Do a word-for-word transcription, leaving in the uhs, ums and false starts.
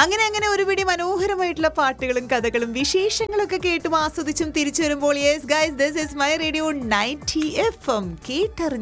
അങ്ങനെ അങ്ങനെ ഒരുപിടി മനോഹരമായിട്ടുള്ള പാട്ടുകളും കഥകളും വിശേഷങ്ങളും ഒക്കെ കേട്ടും ആസ്വദിച്ചും തിരിച്ചു വരുമ്പോൾ yes guys this is my radio ninety F M കേട്ടറിഞ്ഞ്